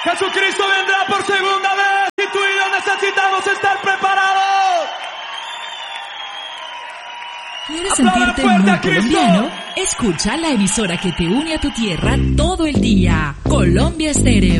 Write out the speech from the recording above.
Jesucristo vendrá por segunda vez y tú y yo necesitamos estar preparados. ¿Quieres sentirte muy colombiano? Escucha la emisora que te une a tu tierra todo el día. Colombia Estéreo.